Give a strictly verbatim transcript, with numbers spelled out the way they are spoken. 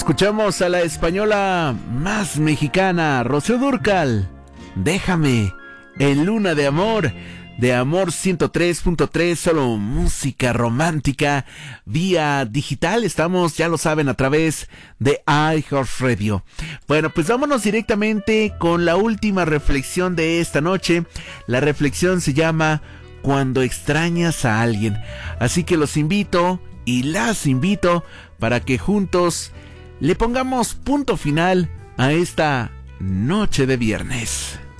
Escuchamos a la española más mexicana, Rocío Dúrcal. Déjame, en Luna de Amor, de Amor ciento tres punto tres, solo música romántica, vía digital. Estamos, ya lo saben, a través de iHeartRadio. Bueno, pues vámonos directamente con la última reflexión de esta noche. La reflexión se llama Cuando extrañas a alguien. Así que los invito y las invito para que juntos le pongamos punto final a esta noche de viernes.